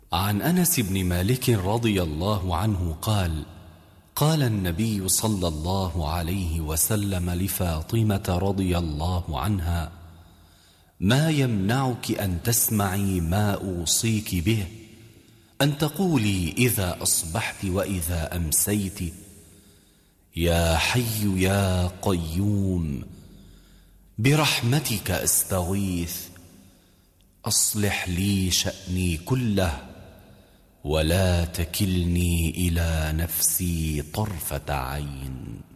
عن أنس بن مالك رضي الله عنه قال: قال النبي صلى الله عليه وسلم لفاطمة رضي الله عنها: ما يمنعك أن تسمعي ما أوصيك به، أن تقولي إذا أصبحت وإذا أمسيت: يا حي يا قيوم برحمتك أستغيث، أصلح لي شأني كله ولا تكلني إلى نفسي طرفة عين.